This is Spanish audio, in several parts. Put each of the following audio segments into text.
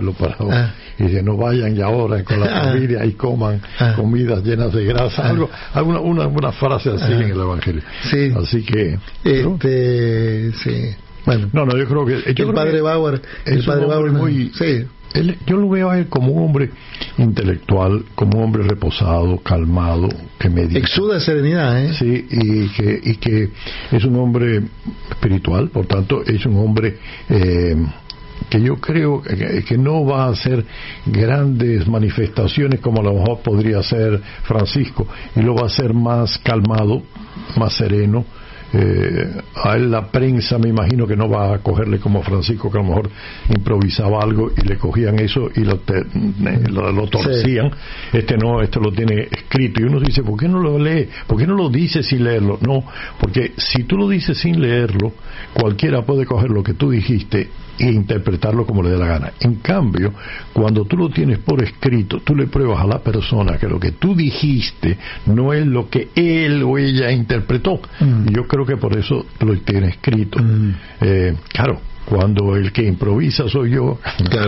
lo paró y dice, no vayan ya ahora con la familia y coman comidas llenas de grasa, alguna frase así en el Evangelio. Sí. Así que sí. Bueno, yo creo que el padre Bauer muy yo lo veo a él como un hombre intelectual, como un hombre reposado, calmado, que medita. Exuda serenidad, Sí, y que es un hombre espiritual, por tanto es un hombre que yo creo que no va a hacer grandes manifestaciones como a lo mejor podría hacer Francisco, y lo va a hacer más calmado, más sereno. A él la prensa me imagino que no va a cogerle como Francisco, que a lo mejor improvisaba algo y le cogían eso y lo torcían. Sí. Este lo tiene escrito, y uno dice, ¿por qué no lo lee? ¿Por qué no lo dice sin leerlo? No, porque si tú lo dices sin leerlo, cualquiera puede coger lo que tú dijiste e interpretarlo como le dé la gana. En cambio, cuando tú lo tienes por escrito, tú le pruebas a la persona que lo que tú dijiste no es lo que él o ella interpretó. Y yo creo que por eso lo tiene escrito. Claro, cuando el que improvisa soy yo, claro,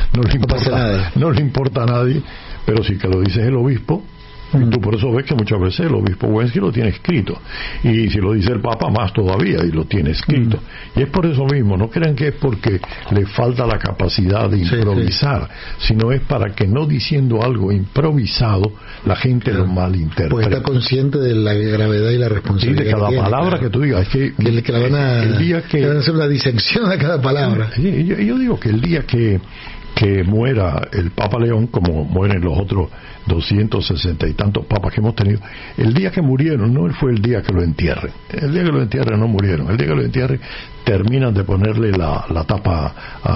no le importa a nadie, pero sí que lo dice el obispo. Y tú por eso ves que muchas veces el obispo Wensky lo tiene escrito, y si lo dice el Papa más todavía, y lo tiene escrito. Y es por eso mismo, no crean que es porque le falta la capacidad de improvisar, sino es para que no diciendo algo improvisado la gente lo malinterprete. Porque está consciente de la gravedad y la responsabilidad de cada palabra que tú digas. Es que le van a hacer una disección a cada palabra. Yo digo que el día que muera el Papa León, como mueren los otros 260 y tantos papas que hemos tenido, el día que murieron no fue el día que lo entierren. El día que lo entierren no murieron. El día que lo entierren terminan de ponerle la tapa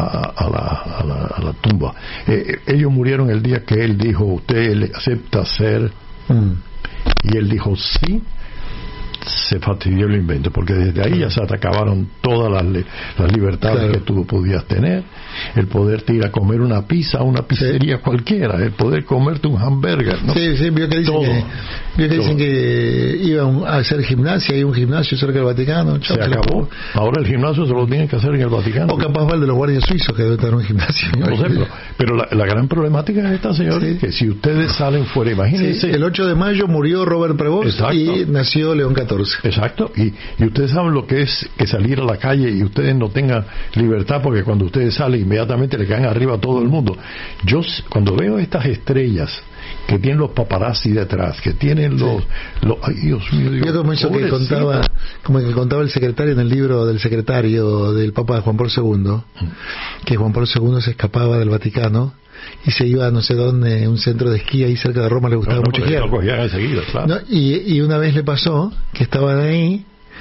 a la tumba. Ellos murieron el día que él dijo, ¿usted acepta ser? Y él dijo, sí. Se fastidió el invento, porque desde ahí ya se acabaron todas las libertades que tú podías tener, el poderte ir a comer una pizza a una pizzería cualquiera, el poder comerte un hamburger, ¿no? Sí, vio que dicen que iban a hacer gimnasia, hay un gimnasio cerca del Vaticano. Se acabó. Ahora el gimnasio se lo tienen que hacer en el Vaticano. O capaz va el de los guardias suizos, que debe estar en un gimnasio. No sé, pero la gran problemática es esta, señores, que si ustedes salen fuera, imagínense. El 8 de mayo murió Robert Prevost y nació León XIV. Exacto, y ustedes saben lo que es que salir a la calle y ustedes no tengan libertad, porque cuando ustedes salen inmediatamente le caen arriba a todo el mundo. Yo cuando veo estas estrellas que tienen los paparazzi detrás, que tienen los ay, Dios mío, digo, como que contaba el secretario en el libro del secretario del Papa Juan Pablo II, que Juan Pablo II se escapaba del Vaticano y se iba a no sé dónde, un centro de esquí ahí cerca de Roma, le gustaba mucho esquiar. Lo cogían enseguida, claro. Y una vez le pasó que estaban ahí,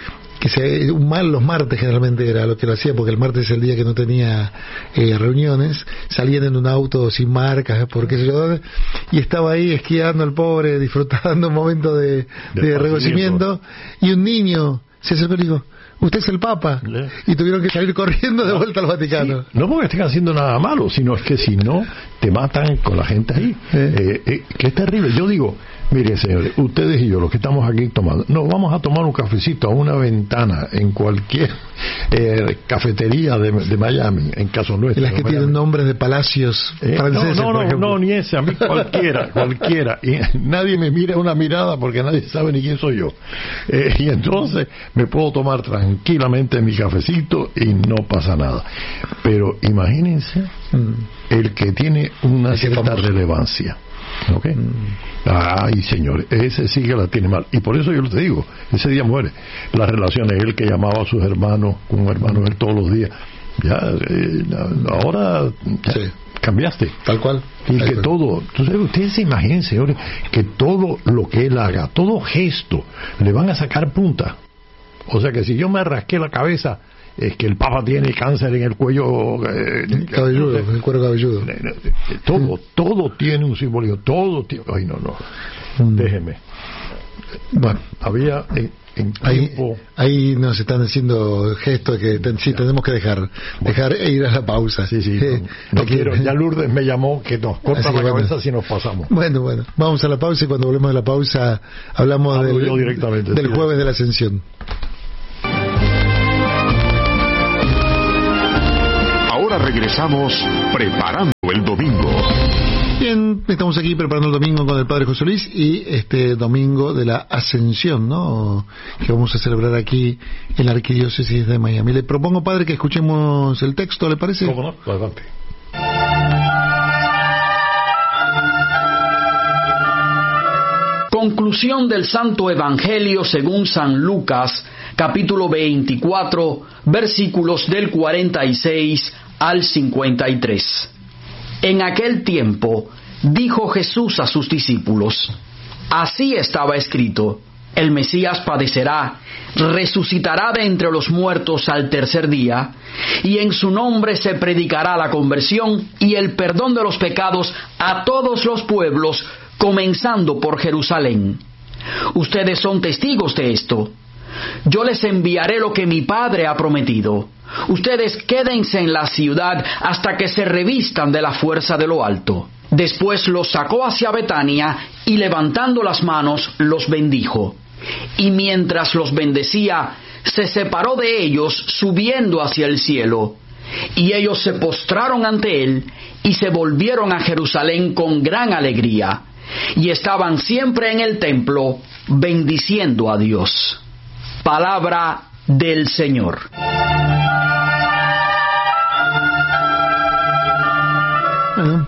los martes generalmente era lo que lo hacía, porque el martes es el día que no tenía reuniones, salían en un auto sin marcas, porque y estaba ahí esquiando el pobre, disfrutando un momento de reconocimiento, y un niño se acercó y dijo, usted es el Papa, y tuvieron que salir corriendo de vuelta al Vaticano. Sí, no porque estén haciendo nada malo, sino es que si no te matan con la gente ahí, que es terrible. Yo digo, miren señores, ustedes y yo, los que estamos aquí tomando, nos vamos a tomar un cafecito a una ventana en cualquier cafetería de Miami, en caso nuestro. Las que tienen nombres de palacios franceses, no, ni ese, a mí cualquiera, y nadie me mira una mirada porque nadie sabe ni quién soy yo, y entonces me puedo tomar tranquilamente mi cafecito y no pasa nada. Pero imagínense el que tiene una cierta relevancia, ¿ok? Ay, señor, ese sí que la tiene mal. Y por eso yo te digo, ese día muere. Las relaciones, él que llamaba a sus hermanos, con un hermano de él todos los días, ahora cambiaste. Tal cual. Y que todo, entonces ustedes se imaginen, señores, que todo lo que él haga, todo gesto, le van a sacar punta. O sea que si yo me rasqué la cabeza, es que el Papa tiene cáncer en el cuello cabelludo, el cuero cabelludo. Todo tiene un simbolismo, todo tiene. Ay, no. Déjeme. Bueno, había en tiempo. Ahí nos están haciendo gestos que tenemos que dejar e ir a la pausa. Sí. No quiero. Ya Lourdes me llamó que nos corta la cabeza si nos pasamos. Bueno, vamos a la pausa, y cuando volvemos a la pausa hablamos del jueves de la Ascensión. regresamos preparando el domingo. Bien, estamos aquí preparando el domingo con el Padre José Luis y este domingo de la Ascensión, ¿no?, que vamos a celebrar aquí en la Arquidiócesis de Miami. Le propongo, Padre, que escuchemos el texto, ¿le parece? ¿Cómo no? Adelante. Conclusión del Santo Evangelio según San Lucas, capítulo 24, versículos del 46 al 53. En aquel tiempo dijo Jesús a sus discípulos: así estaba escrito, el Mesías padecerá, resucitará de entre los muertos al tercer día, y en su nombre se predicará la conversión y el perdón de los pecados a todos los pueblos, comenzando por Jerusalén. Ustedes son testigos de esto. Yo les enviaré lo que mi Padre ha prometido. Ustedes quédense en la ciudad hasta que se revistan de la fuerza de lo alto. Después los sacó hacia Betania y levantando las manos los bendijo. Y mientras los bendecía, se separó de ellos subiendo hacia el cielo. Y ellos se postraron ante él y se volvieron a Jerusalén con gran alegría. Y estaban siempre en el templo bendiciendo a Dios. Palabra del Señor. Bueno,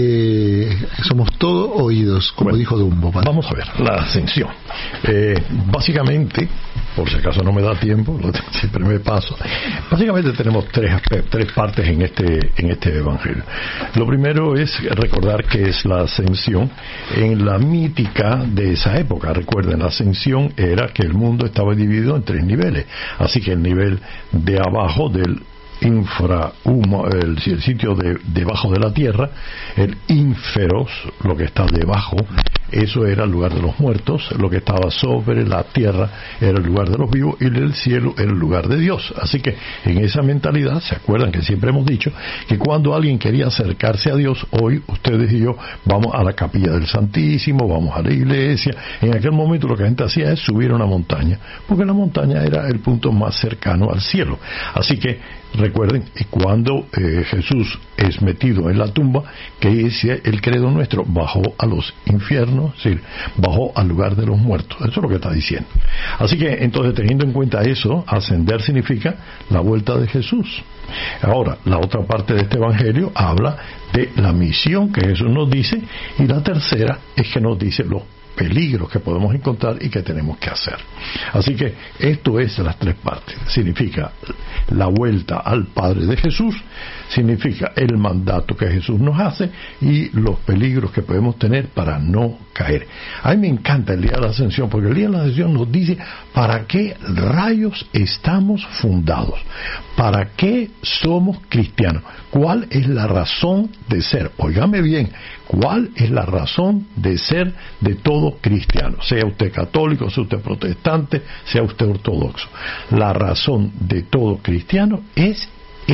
somos todo oídos, como dijo Dumbo. ¿Vale? Vamos a ver, la ascensión. Básicamente, por si acaso no me da tiempo, siempre me paso. Básicamente tenemos tres partes en este evangelio. Lo primero es recordar que es la ascensión en la mítica de esa época. Recuerden, la ascensión era que el mundo estaba dividido en tres niveles. Así que el nivel de abajo del infrahumo, el sitio debajo de la tierra, el ínferos, lo que está debajo, eso era el lugar de los muertos, lo que estaba sobre la tierra era el lugar de los vivos y el cielo era el lugar de Dios. Así que en esa mentalidad, se acuerdan que siempre hemos dicho que cuando alguien quería acercarse a Dios, hoy ustedes y yo vamos a la capilla del Santísimo, vamos a la iglesia. En aquel momento lo que la gente hacía es subir a una montaña, porque la montaña era el punto más cercano al cielo. Así que recuerden, cuando Jesús es metido en la tumba, que es el credo nuestro, bajó a los infiernos, es decir, bajó al lugar de los muertos. Eso es lo que está diciendo. Así que, entonces, teniendo en cuenta eso, ascender significa la vuelta de Jesús. Ahora, la otra parte de este evangelio habla de la misión que Jesús nos dice, y la tercera es que nos dice los peligros que podemos encontrar y que tenemos que hacer. Así que esto es las tres partes. Significa la vuelta al Padre de Jesús, significa el mandato que Jesús nos hace y los peligros que podemos tener para no caer. A mí me encanta el día de la Ascensión, porque el día de la Ascensión nos dice para qué rayos estamos fundados, para qué somos cristianos, cuál es la razón de ser. Óigame bien, cuál es la razón de ser de todo cristiano, sea usted católico, sea usted protestante, sea usted ortodoxo. La razón de todo cristiano es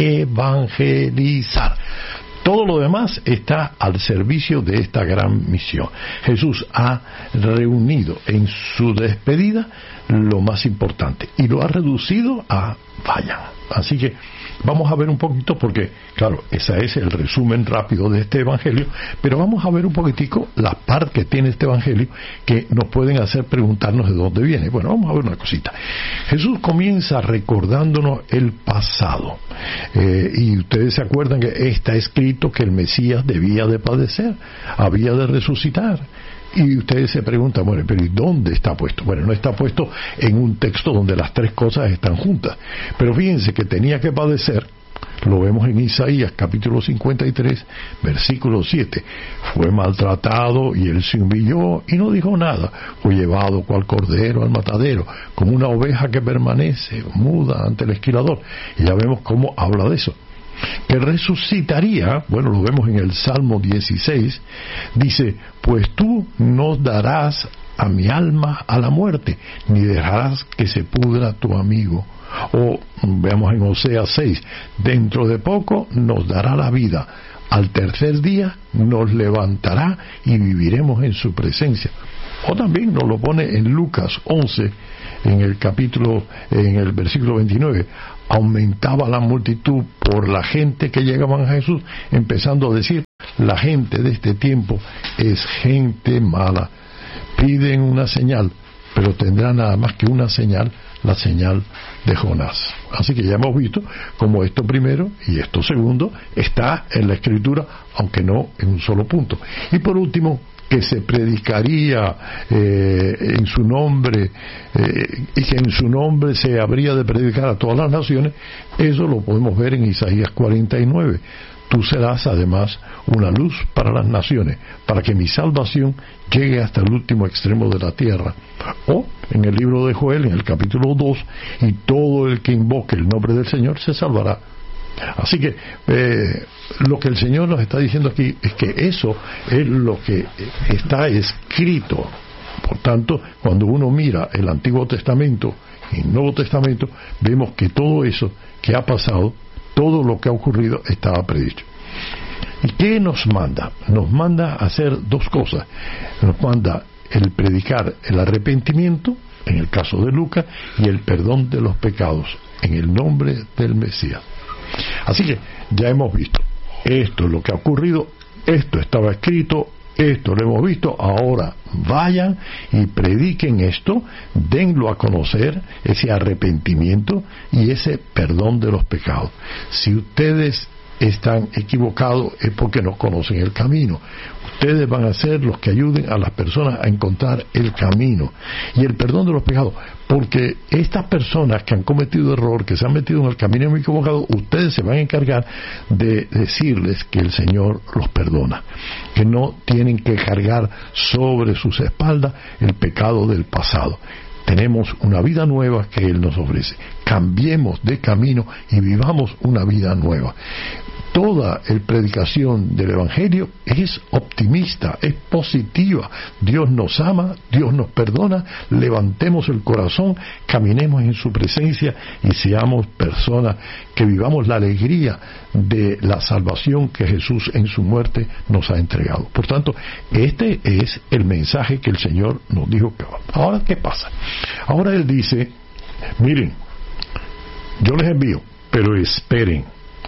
evangelizar. Todo lo demás está al servicio de esta gran misión. Jesús ha reunido en su despedida lo más importante y lo ha reducido a vayan. Así que vamos a ver un poquito, porque claro, ese es el resumen rápido de este evangelio, pero vamos a ver un poquitico las partes que tiene este evangelio que nos pueden hacer preguntarnos de dónde viene. Bueno, vamos a ver una cosita. Jesús comienza recordándonos el pasado, y ustedes se acuerdan que está escrito que el Mesías debía de padecer, había de resucitar. Y ustedes se preguntan, bueno, pero ¿y dónde está puesto? Bueno, no está puesto en un texto donde las tres cosas están juntas. Pero fíjense que tenía que padecer, lo vemos en Isaías capítulo 53, versículo 7. Fue maltratado y él se humilló y no dijo nada. Fue llevado cual cordero al matadero, como una oveja que permanece muda ante el esquilador. Y ya vemos cómo habla de eso. Que resucitaría, bueno, lo vemos en el Salmo 16, dice, pues tú no darás a mi alma a la muerte, ni dejarás que se pudra tu amigo. O veamos en Oseas 6, dentro de poco nos dará la vida, al tercer día nos levantará y viviremos en su presencia. O también nos lo pone en Lucas 11, en el versículo 29. Aumentaba la multitud por la gente que llegaban a Jesús, empezando a decir: la gente de este tiempo es gente mala. Piden una señal, pero tendrá nada más que una señal, la señal de Jonás. Así que ya hemos visto cómo esto primero y esto segundo está en la Escritura, aunque no en un solo punto. Y por último, que se predicaría en su nombre y que en su nombre se habría de predicar a todas las naciones. Eso lo podemos ver en Isaías 49. Tú serás además una luz para las naciones, para que mi salvación llegue hasta el último extremo de la tierra. O en el libro de Joel, en el capítulo 2, y todo el que invoque el nombre del Señor se salvará. Así que lo que el Señor nos está diciendo aquí es que eso es lo que está escrito. Por tanto, cuando uno mira el Antiguo Testamento y el Nuevo Testamento, vemos que todo eso que ha pasado, todo lo que ha ocurrido, estaba predicho. ¿Y qué nos manda? Nos manda a hacer dos cosas. Nos manda el predicar el arrepentimiento, en el caso de Lucas, y el perdón de los pecados, en el nombre del Mesías. Así que ya hemos visto, esto es lo que ha ocurrido, esto estaba escrito, esto lo hemos visto, ahora vayan y prediquen esto, denlo a conocer, ese arrepentimiento y ese perdón de los pecados. Si ustedes están equivocados es porque no conocen el camino. Ustedes van a ser los que ayuden a las personas a encontrar el camino y el perdón de los pecados, porque estas personas que han cometido error, que se han metido en el camino equivocado, ustedes se van a encargar de decirles que el Señor los perdona, que no tienen que cargar sobre sus espaldas el pecado del pasado. Tenemos una vida nueva que Él nos ofrece. Cambiemos de camino y vivamos una vida nueva. Toda la predicación del Evangelio es optimista, es positiva. Dios nos ama, Dios nos perdona. Levantemos el corazón, caminemos en su presencia y seamos personas que vivamos la alegría de la salvación que Jesús en su muerte nos ha entregado. Por tanto, este es el mensaje que el Señor nos dijo que va. Ahora, ¿qué pasa? Ahora Él dice: miren, yo les envío, pero esperen,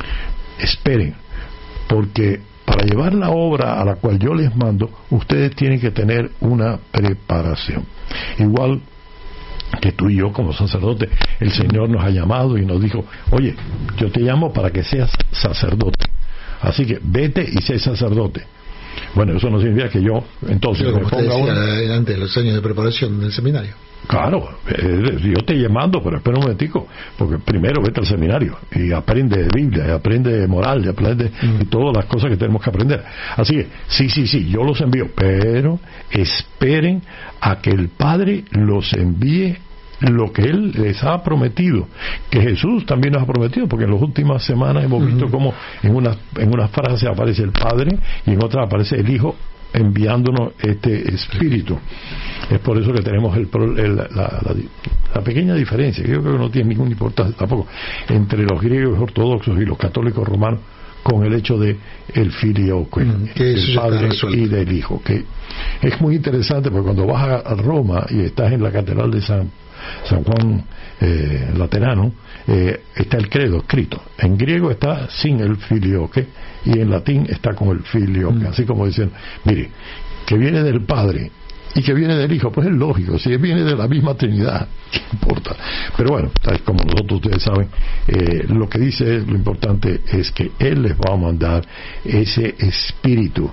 porque para llevar la obra a la cual yo les mando, ustedes tienen que tener una preparación. Igual que tú y yo como sacerdote, el Señor nos ha llamado y nos dijo: oye, yo te llamo para que seas sacerdote, así que vete y sé sacerdote. Bueno, eso no significa que yo entonces me ponga antes de los años de preparación del seminario. Claro, yo te llamando, pero espera un momentico, porque primero vete al seminario y aprende de Biblia, y aprende de moral, y aprende de todas las cosas que tenemos que aprender. Así que, sí, yo los envío, pero esperen a que el Padre los envíe lo que Él les ha prometido, que Jesús también nos ha prometido, porque en las últimas semanas hemos visto cómo en una frase aparece el Padre y en otra aparece el Hijo enviándonos este Espíritu. Es por eso que tenemos la pequeña diferencia, que yo creo que no tiene ninguna importancia tampoco, entre los griegos ortodoxos y los católicos romanos, con el hecho de el filioque, del Padre y del Hijo, que es muy interesante, porque cuando vas a Roma y estás en la catedral de San Juan Laterano, está el credo escrito. En griego está sin el filioque y en latín está con el filioque, así como dicen, mire, que viene del Padre y que viene del Hijo, pues es lógico, si viene de la misma Trinidad, ¿qué importa? Pero bueno, tal como nosotros, ustedes saben, lo que dice, lo importante es que Él les va a mandar ese Espíritu.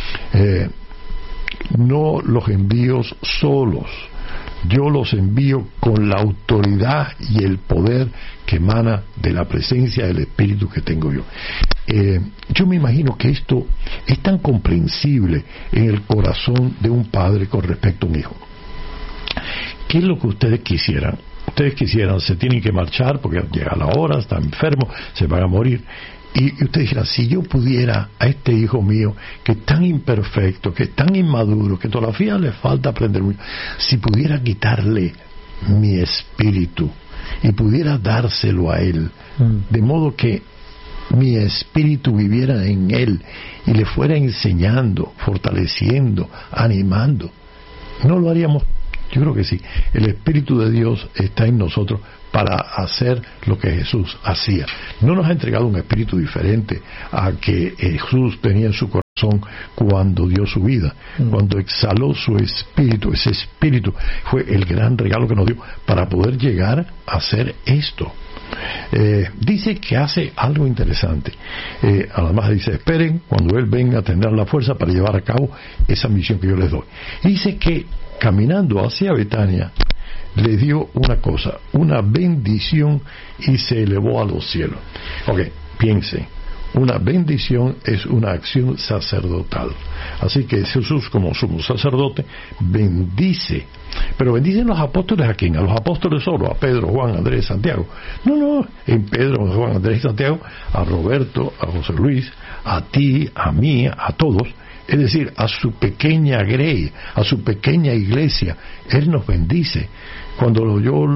No los envío solos, yo los envío con la autoridad y el poder que emana de la presencia del Espíritu que tengo yo. Yo me imagino que esto es tan comprensible en el corazón de un padre con respecto a un hijo. ¿Qué es lo que ustedes quisieran? Ustedes quisieran, se tienen que marchar porque llega la hora, están enfermos, se van a morir. Y ustedes dirán, si yo pudiera a este hijo mío, que es tan imperfecto, que es tan inmaduro, que todavía le falta aprender mucho, si pudiera quitarle mi espíritu y pudiera dárselo a él, de modo que mi espíritu viviera en él y le fuera enseñando, fortaleciendo, animando, ¿No lo haríamos? Yo creo que sí. El Espíritu de Dios está en nosotros para hacer lo que Jesús hacía. No nos ha entregado un espíritu diferente a que Jesús tenía en su corazón cuando dio su vida, cuando exhaló su espíritu. Ese espíritu fue el gran regalo que nos dio para poder llegar a hacer esto. Dice que hace algo interesante. Además dice, esperen cuando Él venga tendrán la fuerza para llevar a cabo esa misión que yo les doy. Y dice que caminando hacia Betania le dio una cosa, una bendición, y se elevó a los cielos. Ok, piensen, una bendición es una acción sacerdotal. Así que Jesús, como sumo sacerdote, bendice. Pero bendicen los apóstoles ¿a quién? A los apóstoles solo, a Pedro, Juan, Andrés, Santiago. No, en Pedro, Juan, Andrés y Santiago, a Roberto, a José Luis, a ti, a mí, a todos. Es decir, a su pequeña grey, a su pequeña iglesia. Él nos bendice. Cuando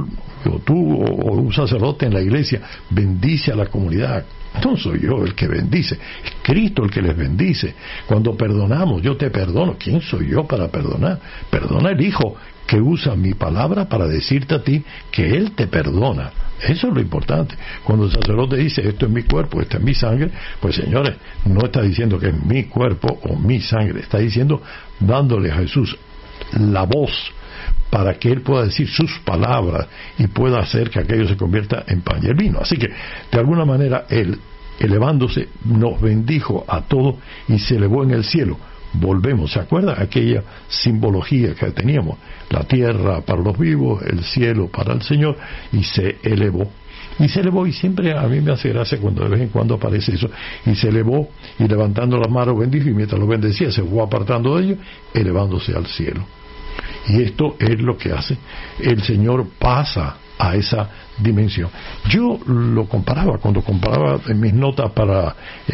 tú o un sacerdote en la iglesia bendice a la comunidad, no soy yo el que bendice, es Cristo el que les bendice. Cuando perdonamos, yo te perdono. ¿Quién soy yo para perdonar? Perdona el Hijo, que usa mi palabra para decirte a ti que Él te perdona. Eso es lo importante. Cuando el sacerdote dice, esto es mi cuerpo, esto es mi sangre, pues señores, no está diciendo que es mi cuerpo o mi sangre, está diciendo, dándole a Jesús la voz para que Él pueda decir sus palabras y pueda hacer que aquello se convierta en pan y el vino. Así que, de alguna manera, Él, elevándose, nos bendijo a todos y se elevó en el cielo. Volvemos, ¿se acuerdan? Aquella simbología que teníamos, la tierra para los vivos, el cielo para el Señor, y se elevó. Y se elevó, y siempre a mí me hace gracia cuando de vez en cuando aparece eso, y se elevó, y levantando las manos bendijo, y mientras lo bendecía se fue apartando de ellos, elevándose al cielo. Y esto es lo que hace. El Señor pasa a esa dimensión. Yo lo comparaba, cuando comparaba en mis notas para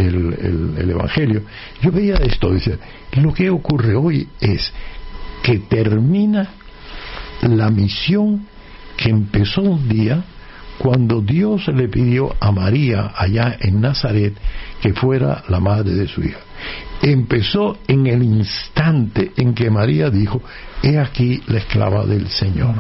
el Evangelio, yo veía esto, dice, lo que ocurre hoy es que termina la misión que empezó un día cuando Dios le pidió a María allá en Nazaret que fuera la madre de su hija. Empezó en el instante en que María dijo, he aquí la esclava del Señor.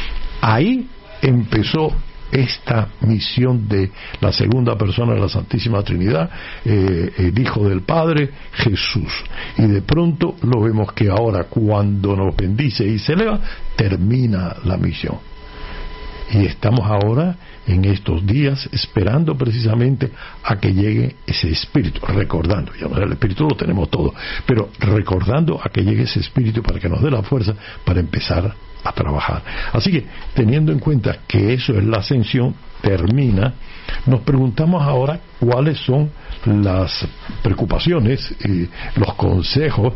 Ahí empezó esta misión de la segunda persona de la Santísima Trinidad, el Hijo del Padre, Jesús. Y de pronto lo vemos que ahora, cuando nos bendice y se eleva, termina la misión. Y estamos ahora en estos días esperando precisamente a que llegue ese Espíritu, recordando, ya el Espíritu lo tenemos todo, pero recordando a que llegue ese Espíritu para que nos dé la fuerza para empezar a trabajar. Así que, teniendo en cuenta que eso es la ascensión, termina, nos preguntamos ahora cuáles son las preocupaciones y los consejos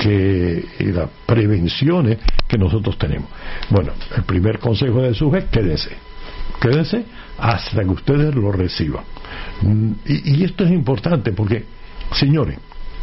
y las prevenciones que nosotros tenemos. Bueno, el primer consejo de Jesús es quédense hasta que ustedes lo reciban. Y esto es importante porque, señores,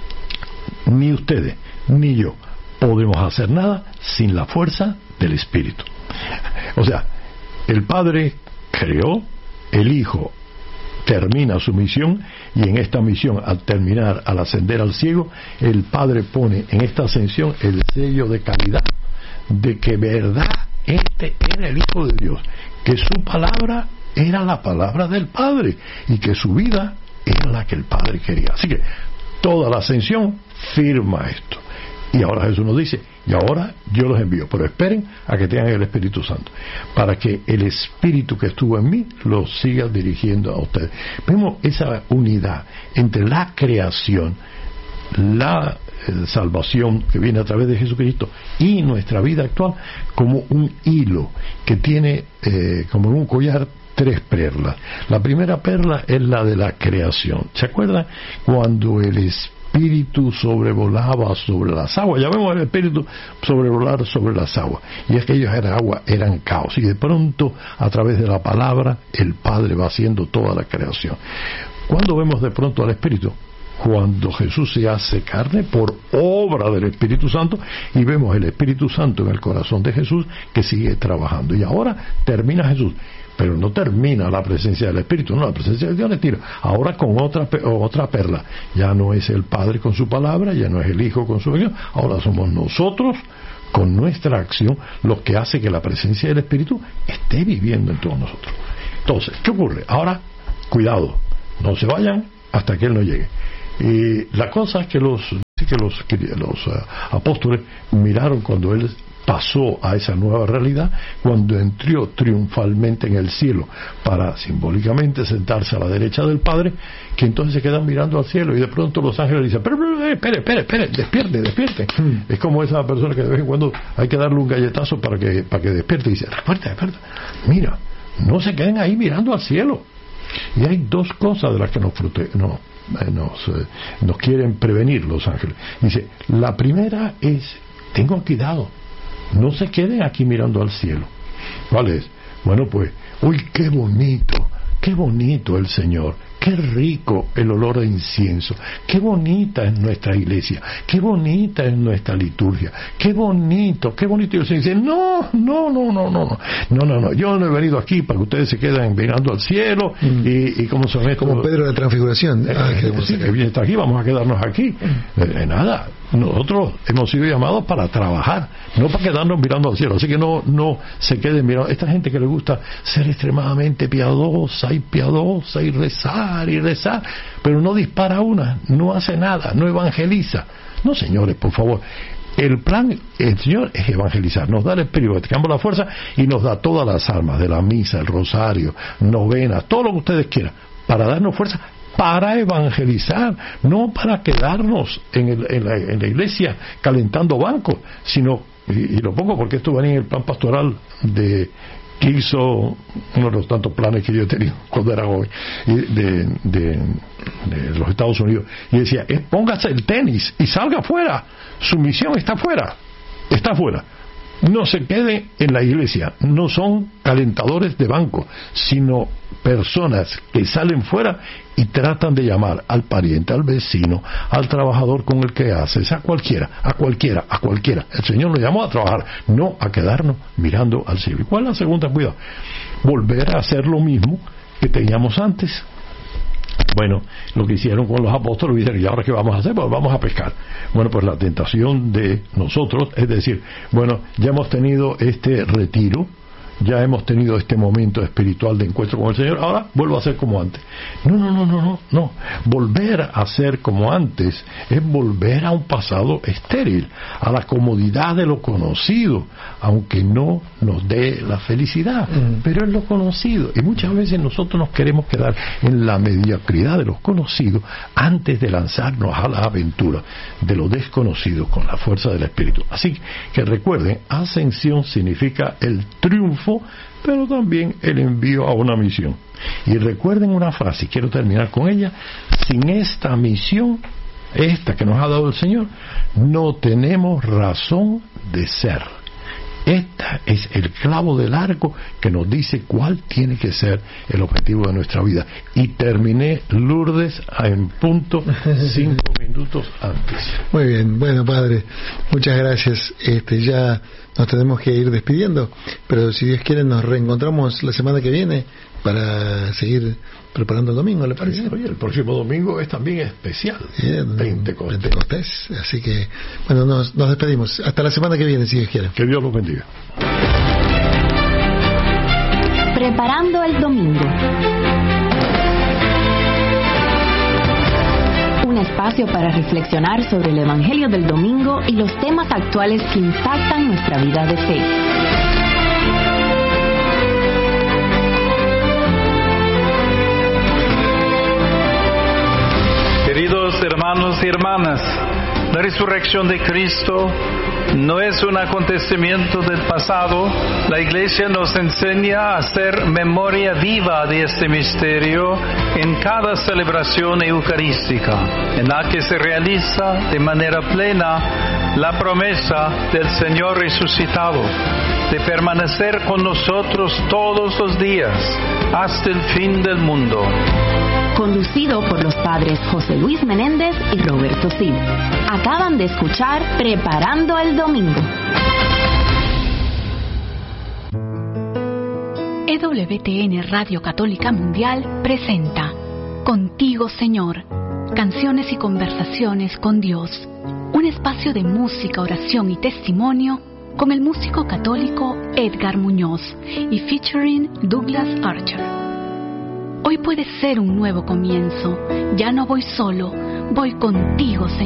ni ustedes ni yo podemos hacer nada sin la fuerza del Espíritu. O sea, el Padre creó, el Hijo termina su misión, y en esta misión, al terminar, al ascender al cielo, el Padre pone en esta ascensión el sello de calidad de que verdad este era el Hijo de Dios, que su palabra era la palabra del Padre y que su vida era la que el Padre quería. Así que toda la ascensión firma esto. Y ahora Jesús nos dice, y ahora yo los envío, pero esperen a que tengan el Espíritu Santo, para que el Espíritu que estuvo en mí los siga dirigiendo a ustedes. Vemos esa unidad entre la creación, la salvación que viene a través de Jesucristo y nuestra vida actual, como un hilo que tiene como en un collar 3 perlas. La primera perla es la de la creación. ¿Se acuerdan cuando el Espíritu sobrevolaba sobre las aguas? Ya vemos el Espíritu sobrevolar sobre las aguas, y aquellos eran caos, y de pronto a través de la palabra el Padre va haciendo toda la creación. ¿Cuándo vemos de pronto al Espíritu? Cuando Jesús se hace carne por obra del Espíritu Santo, y vemos el Espíritu Santo en el corazón de Jesús que sigue trabajando. Y ahora termina Jesús, pero no termina la presencia del Espíritu, no, la presencia de Dios le tira ahora con otra perla. Ya no es el Padre con su palabra, ya no es el Hijo con su venida, ahora somos nosotros con nuestra acción lo que hace que la presencia del Espíritu esté viviendo en todos nosotros. Entonces, ¿qué ocurre? Ahora, cuidado, no se vayan hasta que Él no llegue. Y la cosa es que los apóstoles miraron cuando Él pasó a esa nueva realidad, cuando entró triunfalmente en el cielo para simbólicamente sentarse a la derecha del Padre, que entonces se quedan mirando al cielo y de pronto los ángeles dicen, pero espere, despierte. Es como esa persona que de vez en cuando hay que darle un galletazo para que despierte y dice, despierta, mira, no se queden ahí mirando al cielo. Y hay dos cosas de las que nos quieren prevenir los ángeles. Dice, la primera es, tengan cuidado, no se queden aquí mirando al cielo. ¿Cuál es? Bueno, pues, uy, qué bonito el Señor, qué rico el olor de incienso, qué bonita es nuestra iglesia, qué bonita es nuestra liturgia, qué bonito. Y el Señor dice, no, yo no he venido aquí para que ustedes se queden mirando al cielo y como son estos, como Pedro de la Transfiguración, está aquí, vamos a quedarnos aquí. Nada, nosotros hemos sido llamados para trabajar, no para quedarnos mirando al cielo, así que no se queden mirando. Esta gente que le gusta ser extremadamente piadosa y rezar, pero no dispara una, no hace nada, no evangeliza. No, señores, por favor. El plan del Señor es evangelizar, nos da el Espíritu, practicamos la fuerza y nos da todas las almas de la misa, el rosario, novenas, todo lo que ustedes quieran, para darnos fuerza para evangelizar, no para quedarnos en la iglesia calentando bancos, sino, y lo pongo porque esto venía en el plan pastoral que hizo uno de los tantos planes que yo he tenido cuando era joven de los Estados Unidos, y decía, póngase el tenis y salga afuera, su misión está afuera, no se quede en la iglesia, no son calentadores de banco, sino personas que salen fuera y tratan de llamar al pariente, al vecino, al trabajador con el que haces, a cualquiera. El Señor nos llamó a trabajar, no a quedarnos mirando al cielo. ¿Y cuál es la segunda? Cuidado, volver a hacer lo mismo que teníamos antes. Bueno, lo que hicieron con los apóstoles, dicen, ¿y ahora qué vamos a hacer? Pues vamos a pescar. Bueno, pues la tentación de nosotros es decir, bueno, ya hemos tenido este retiro, ya hemos tenido este momento espiritual de encuentro con el Señor, ahora vuelvo a ser como antes. No. Volver a ser como antes es volver a un pasado estéril, a la comodidad de lo conocido, aunque no nos dé la felicidad, pero es lo conocido. Y muchas veces nosotros nos queremos quedar en la mediocridad de los conocidos antes de lanzarnos a la aventura de lo desconocido con la fuerza del Espíritu. Así que recuerden, ascensión significa el triunfo, pero también el envío a una misión. Y recuerden una frase, quiero terminar con ella: sin esta misión, esta que nos ha dado el Señor, no tenemos razón de ser. Este es el clavo del arco que nos dice cuál tiene que ser el objetivo de nuestra vida. Y terminé, Lourdes, en punto 5 minutos antes. Muy bien, bueno, padre, muchas gracias. Ya nos tenemos que ir despidiendo, pero si Dios quiere nos reencontramos la semana que viene para seguir preparando el domingo, ¿le parece? Oye, el próximo domingo es también especial, Pentecostés, así que bueno, nos despedimos hasta la semana que viene, si Dios quiere. Que Dios los bendiga. Preparando el domingo, un espacio para reflexionar sobre el Evangelio del domingo y los temas actuales que impactan nuestra vida de fe. Queridos hermanos y hermanas, la resurrección de Cristo no es un acontecimiento del pasado. La Iglesia nos enseña a hacer memoria viva de este misterio en cada celebración eucarística, en la que se realiza de manera plena la promesa del Señor resucitado de permanecer con nosotros todos los días hasta el fin del mundo. Conducido por los padres José Luis Menéndez y Roberto Sil. Acaban de escuchar Preparando el Domingo. EWTN Radio Católica Mundial presenta Contigo, Señor, canciones y conversaciones con Dios. Un espacio de música, oración y testimonio con el músico católico Edgar Muñoz y featuring Douglas Archer. Hoy puede ser un nuevo comienzo. Ya no voy solo, voy contigo, Señor.